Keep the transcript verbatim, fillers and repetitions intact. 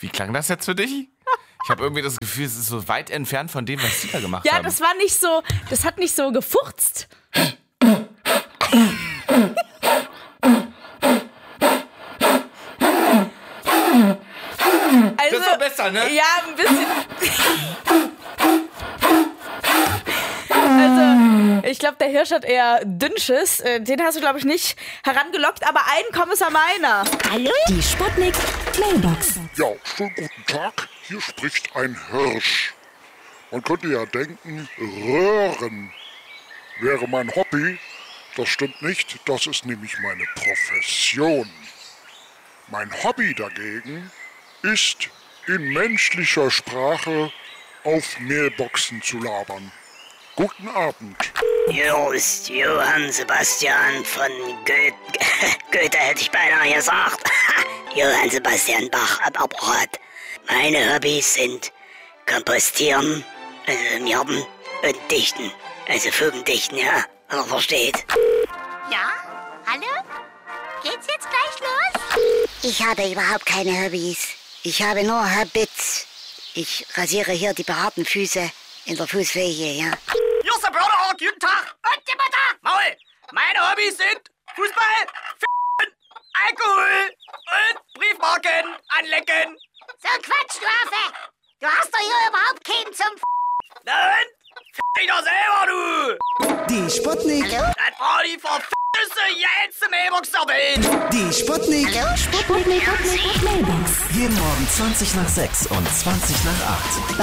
Wie klang das jetzt für dich? Ich habe irgendwie das Gefühl, es ist so weit entfernt von dem, was Sie da gemacht Ja, haben. das war nicht so, das hat nicht so gefurzt. Also, das ist doch besser, ne? Ja, ein bisschen. Also, ich glaube, der Hirsch hat eher Dünnschiss. Äh, Den hast du, glaube ich, nicht herangelockt. Aber einen Kommissar Meiner. Hallo? Die Sputnik Mailbox. Ja, schönen guten Tag. Hier spricht ein Hirsch. Man könnte ja denken, Röhren wäre mein Hobby. Das stimmt nicht, das ist nämlich meine Profession. Mein Hobby dagegen ist, in menschlicher Sprache auf Mailboxen zu labern. Guten Abend. Hier ist Johann Sebastian von Goethe. Goethe hätte ich beinahe gesagt. Johann Sebastian Bach am Apparat. Meine Hobbys sind Kompostieren, also im Garten, und Dichten. Also Fugendichten, ja, wenn man versteht. Ja? Hallo? Geht's jetzt gleich los? Ich habe überhaupt keine Hobbys. Ich habe nur Habits. Ich rasiere hier die behaarten Füße in der Fußfläche, ja. Hier ist der Börderhawk, guten Tag. Und die Mutter. Maul. Meine Hobbys sind Fußball, F***en, Alkohol und Briefmarken anlecken. So Quatsch, du Affe! Du hast doch hier überhaupt keinen zum F***. Na und? F*** dich doch selber, du. Die Sputnik. Hallo? Das war die verfickte geilste Mailbox der Welt. Die Sputnik. Hallo? Sputnik Mailbox. Jeden Morgen zwanzig nach sechs und zwanzig nach acht.